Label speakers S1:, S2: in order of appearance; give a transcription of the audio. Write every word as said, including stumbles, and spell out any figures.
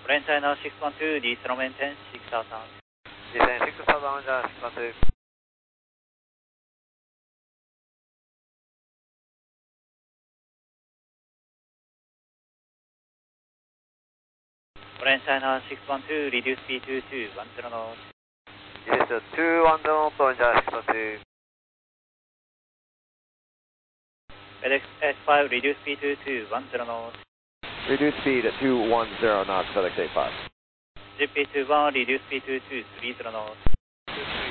S1: Brain China six one two, Eastern maintain six thousand.
S2: Descend six thousand, six one two.
S1: Brain China six one two, reduce speed to two one zero knot.
S2: Yes, two one zero knot, China six one two.
S1: FedEx eight five, reduce speed to two one zero knot.
S2: Reduce speed at two one zero knots, FedEx eight five.
S1: G P two one, reduce speed to two three zero knot.